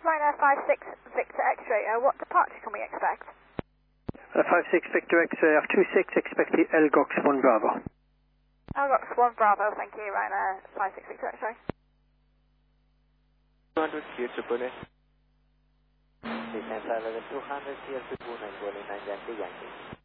Ryanair 56 Victor X-ray, what departure can we expect? 56 Victor X-ray, F26, expect the Elgox 1 Bravo. Elgox 1 Bravo, thank you, Ryanair 56 Victor X-ray. 200 clear to Pune. Descent level 200, clear to Pune, Golden 9 Yankee Yankee.